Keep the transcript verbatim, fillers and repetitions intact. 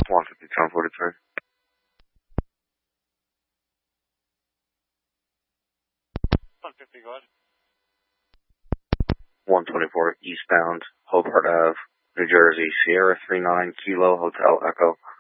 one fifty-seven forty-three. one fifty, go ahead. one twenty-four eastbound, Hobart Ave, New Jersey, Sierra three nine Kilo Hotel Echo.